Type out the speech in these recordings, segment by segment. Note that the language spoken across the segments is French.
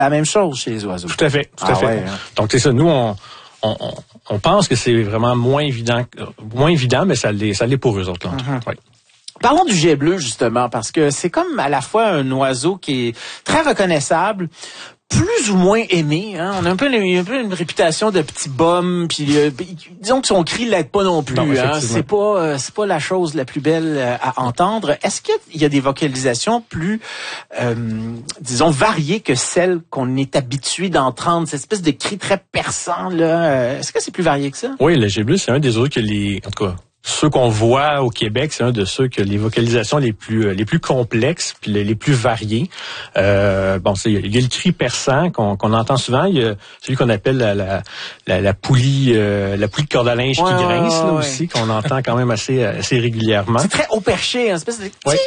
la même chose chez les oiseaux. Tout à fait, tout à fait. Ouais, hein. Donc c'est ça, nous on pense que c'est vraiment moins évident, mais ça l'est pour eux autres là. Ouais. Parlons du jet bleu, justement, parce que c'est comme à la fois un oiseau qui est très reconnaissable, plus ou moins aimé. Hein? On a un peu une réputation de petit bum, puis disons que son cri l'aide pas non plus. Non, hein? C'est pas la chose la plus belle à entendre. Est-ce qu'il y a des vocalisations plus, disons, variées que celles qu'on est habitué d'entendre, cette espèce de cri très perçant là? Est-ce que c'est plus varié que ça? Oui, le jet bleu, c'est un des oiseaux que en tout cas, ceux qu'on voit au Québec, c'est un de ceux que les vocalisations les plus complexes puis les plus variées. Il y a le cri perçant qu'on entend souvent. Il y a celui qu'on appelle la poulie de corde à linge qui grince aussi, qu'on entend quand même assez régulièrement. C'est très haut perché, une espèce de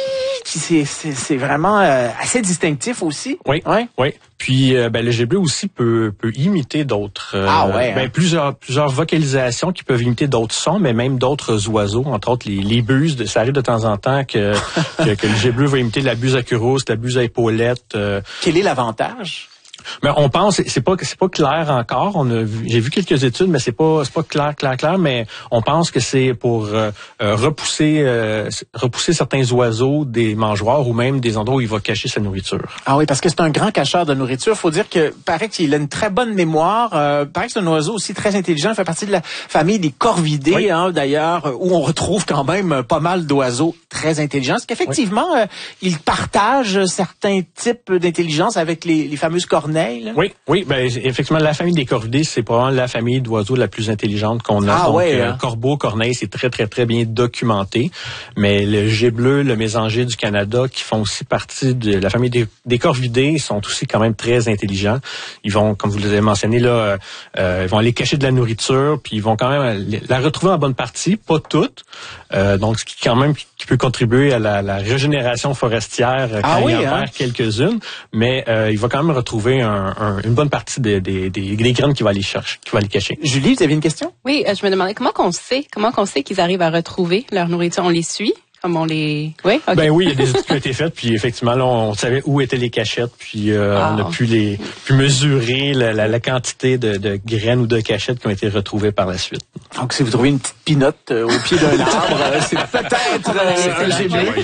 c'est vraiment assez distinctif aussi. Oui. Puis le jet bleu aussi peut imiter d'autres plusieurs vocalisations qui peuvent imiter d'autres sons, mais même d'autres oiseaux, entre autres les buses. Ça arrive de temps en temps que le jet bleu va imiter la buse à churros, la buse à épaulettes. Quel est l'avantage? Mais on pense, c'est pas clair encore. J'ai vu quelques études, mais c'est pas clair. Mais on pense que c'est pour repousser certains oiseaux des mangeoires ou même des endroits où il va cacher sa nourriture. Ah oui, parce que c'est un grand cacheur de nourriture. Faut dire que paraît qu'il a une très bonne mémoire. Paraît que c'est un oiseau aussi très intelligent. Il fait partie de la famille des corvidés, d'ailleurs, où on retrouve quand même pas mal d'oiseaux très intelligents. Parce qu'effectivement, il partage certains types d'intelligence avec les fameuses corneilles. Là. Oui, effectivement, la famille des corvidés, c'est probablement la famille d'oiseaux la plus intelligente qu'on a. Corbeaux, corneilles, c'est très, très, très bien documenté. Mais le jet bleu, le mésanger du Canada, qui font aussi partie de la famille des corvidés, sont aussi quand même très intelligents. Ils vont, comme vous l'avez mentionné, là, ils vont aller cacher de la nourriture, puis ils vont quand même la retrouver en bonne partie, pas toutes. Donc, ce qui quand même qui peut contribuer à la régénération forestière quand il en perd quelques-unes. Mais il va quand même retrouver une bonne partie des graines qu'il va aller chercher, qu'il va aller cacher. Julie, vous avez une question? Oui, je me demandais comment qu'on sait qu'ils arrivent à retrouver leur nourriture. On les suit? Comme on les... Oui, okay. Ben oui, il y a des études qui ont été faites, puis effectivement, là, on savait où étaient les cachettes, puis on a pu mesurer la quantité de graines ou de cachettes qui ont été retrouvées par la suite. Donc, si vous trouvez une petite pinotte au pied d'un arbre, c'est peut-être un jet bleu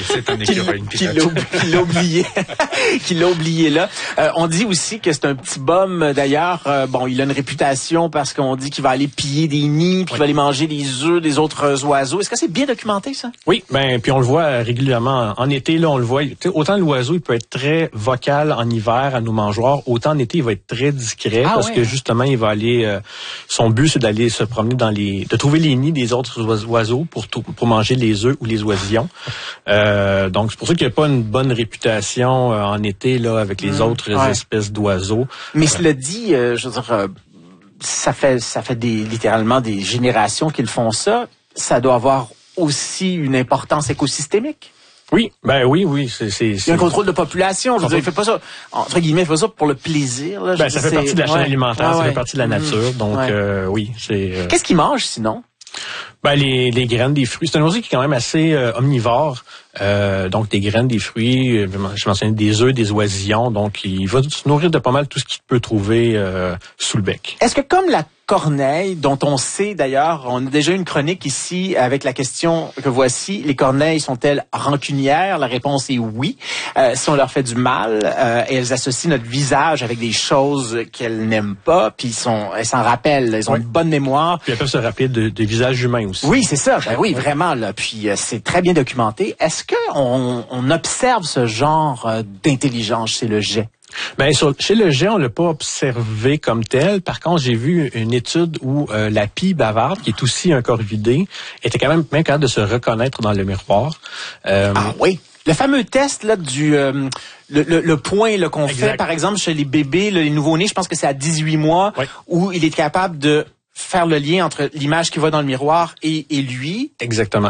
qui l'a oublié là. On dit aussi que c'est un petit bum. D'ailleurs, il a une réputation parce qu'on dit qu'il va aller piller des nids, puis qu'il va aller manger les œufs des autres oiseaux. Est-ce que c'est bien documenté, ça? Oui, puis on le voit régulièrement. En été, là, on le voit. Autant l'oiseau, il peut être très vocal en hiver à nos mangeoires, autant en été, il va être très discret parce que justement, il va aller... son but, c'est d'aller se promener de trouver les nids des autres oiseaux pour manger les œufs ou les oisillons. Donc, c'est pour ça qu'il n'y a pas une bonne réputation en été là avec les autres espèces d'oiseaux. Mais cela dit, je veux dire... ça fait littéralement des générations qu'ils font ça. Ça doit avoir aussi une importance écosystémique. Oui, oui. Il y a un contrôle de population. Je veux dire, il fait pas ça, entre guillemets, il fait pas ça pour le plaisir. Là. Ça fait partie de la chaîne alimentaire, ça fait partie de la nature. Donc, oui, c'est... Qu'est-ce qu'il mange, sinon? Les graines des fruits. C'est un oiseau qui est quand même assez omnivore. Donc, des graines, des fruits, je mentionnais des œufs, des oisillons. Donc, il va se nourrir de pas mal tout ce qu'il peut trouver sous le bec. Est-ce que comme la corneille, dont on sait d'ailleurs, on a déjà eu une chronique ici avec la question que voici, les corneilles sont-elles rancunières? La réponse est oui. Si on leur fait du mal, et elles associent notre visage avec des choses qu'elles n'aiment pas, puis elles s'en rappellent, elles ont une bonne mémoire. Puis elles peuvent se rappeler de visages humains aussi. Oui, c'est ça. Oui, vraiment. Là. Puis c'est très bien documenté. Est-ce qu'on observe ce genre d'intelligence chez le jet? Chez le jet, on l'a pas observé comme tel. Par contre, j'ai vu une étude où la pie bavarde, qui est aussi un corvidé, était quand même capable de se reconnaître dans le miroir. Ah oui. Le fameux test là du le point là qu'on fait par exemple chez les bébés, les nouveau-nés, je pense que c'est à 18 mois où il est capable de faire le lien entre l'image qui va dans le miroir et lui. Exactement.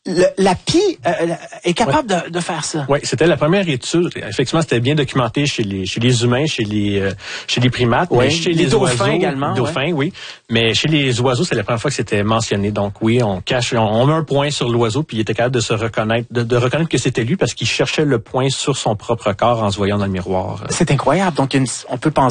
la pie est capable de faire ça. Oui, c'était la première étude. Effectivement, c'était bien documenté chez les humains, chez les primates, mais chez les dauphins oiseaux également. Dauphins, oui. Mais chez les oiseaux, c'est la première fois que c'était mentionné. Donc oui, on met un point sur l'oiseau, puis il était capable de se reconnaître, de reconnaître que c'était lui parce qu'il cherchait le point sur son propre corps en se voyant dans le miroir. C'est incroyable. Donc on peut penser